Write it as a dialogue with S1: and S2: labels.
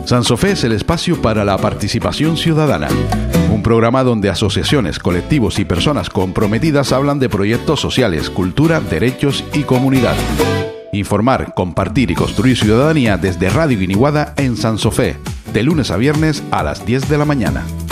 S1: Sansofé es el espacio para la participación ciudadana. Un programa donde asociaciones, colectivos y personas comprometidas hablan de proyectos sociales, cultura, derechos y comunidad. Informar, compartir y construir ciudadanía desde Radio Guiniguada en Sansofé, de lunes a viernes a las 10 de la mañana.